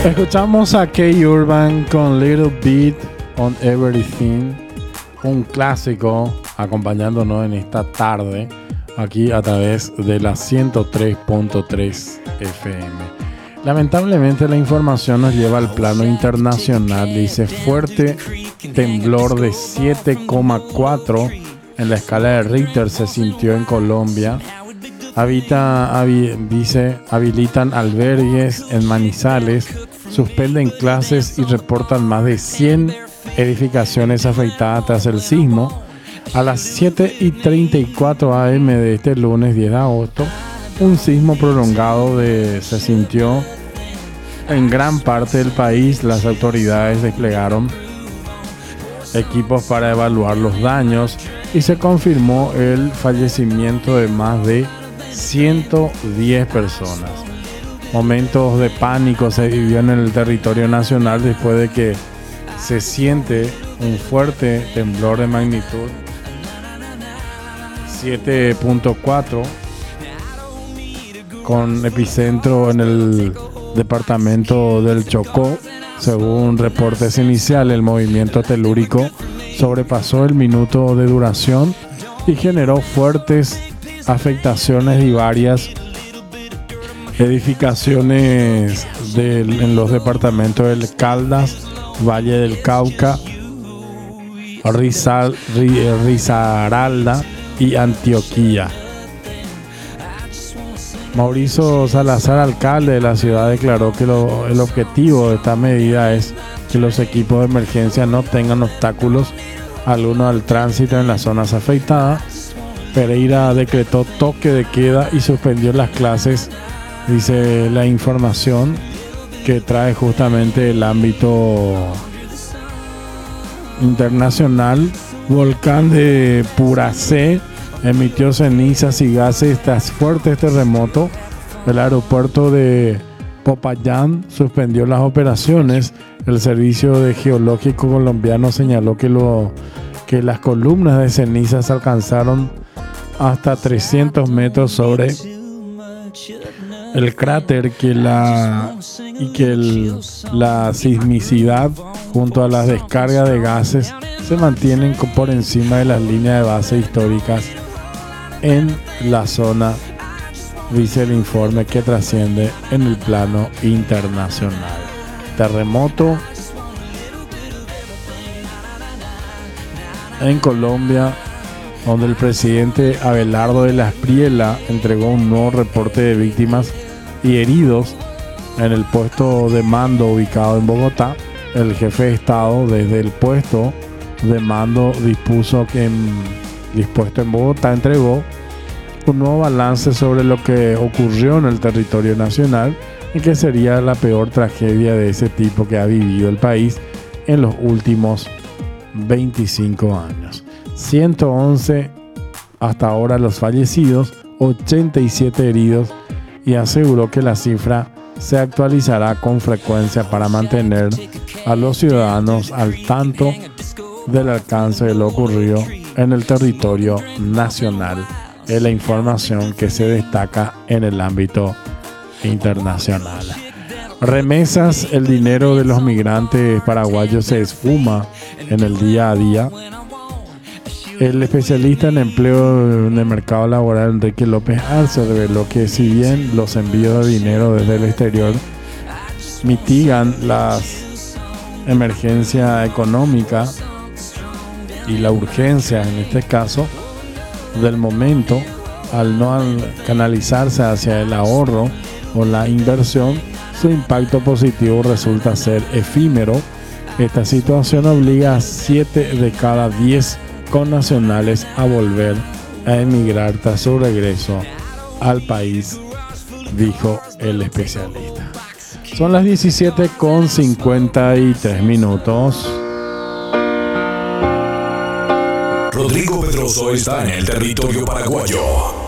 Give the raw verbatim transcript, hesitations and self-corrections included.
Escuchamos a K-Urban con Little Bit on Everything, un clásico acompañándonos en esta tarde aquí a través de la ciento tres punto tres F M. Lamentablemente la información nos lleva al plano internacional. Dice fuerte temblor de siete coma cuatro en la escala de Richter se sintió en Colombia. Habita, habi, dice, habilitan albergues en Manizales, suspenden clases y reportan más de cien edificaciones afectadas tras el sismo. A las siete y treinta y cuatro a eme de este lunes diez de agosto, un sismo prolongado de, se sintió en gran parte del país. Las autoridades desplegaron equipos para evaluar los daños y se confirmó el fallecimiento de más de ciento diez personas. Momentos de pánico se vivió en el territorio nacional después de que se siente un fuerte temblor de magnitud siete punto cuatro con epicentro en el departamento del Chocó. Según reportes iniciales, el movimiento telúrico sobrepasó el minuto de duración y generó fuertes afectaciones y varias edificaciones del, en los departamentos del Caldas, Valle del Cauca, Rizal, Risaralda y Antioquia. Mauricio Salazar, alcalde de la ciudad, declaró que lo, el objetivo de esta medida es que los equipos de emergencia no tengan obstáculos alguno al tránsito en las zonas afectadas. Pereira decretó toque de queda y suspendió las clases, dice la información que trae justamente el ámbito internacional. Volcán de Puracé emitió cenizas y gases tras fuertes terremotos. El aeropuerto de Popayán suspendió las operaciones. El Servicio de Geológico colombiano señaló que, lo, que las columnas de cenizas alcanzaron hasta trescientos metros sobre el cráter que la, y que el, la sismicidad junto a las descargas de gases se mantienen por encima de las líneas de base históricas en la zona, dice el informe que trasciende en el plano internacional. Terremoto en Colombia, donde el presidente Abelardo de la Espriella entregó un nuevo reporte de víctimas y heridos en el puesto de mando ubicado en Bogotá. El jefe de Estado desde el puesto de mando dispuso que en, dispuesto en Bogotá entregó un nuevo balance sobre lo que ocurrió en el territorio nacional y que sería la peor tragedia de ese tipo que ha vivido el país en los últimos veinticinco años. ciento once hasta ahora los fallecidos, ochenta y siete heridos, y aseguró que la cifra se actualizará con frecuencia para mantener a los ciudadanos al tanto del alcance de lo ocurrido en el territorio nacional. Es la información que se destaca en el ámbito internacional. Remesas, el dinero de los migrantes paraguayos se esfuma en el día a día. El especialista en empleo de mercado laboral Enrique López Arce reveló que si bien los envíos de dinero desde el exterior mitigan las emergencias económicas y la urgencia en este caso del momento, al no canalizarse hacia el ahorro o la inversión, su impacto positivo resulta ser efímero. Esta situación obliga a siete de cada diez connacionales a volver a emigrar tras su regreso al país, dijo el especialista. Son las diecisiete con cincuenta y tres minutos. Rodrigo Pedroso está en el territorio paraguayo.